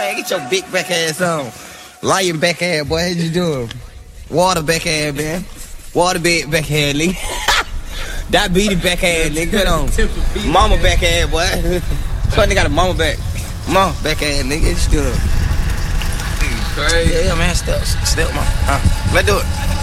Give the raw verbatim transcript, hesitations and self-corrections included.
man, get your big back ass on. Lion back ass, boy, how you doing? Water back ass, man. Water bed back ass, nigga. Diabetes back ass, nigga. Get on. Mama back ass, boy. Funny got a mama back. Mama back ass, nigga. What you doing? Crazy. Yeah, yeah, man. Step, step, man. Uh, let's do it.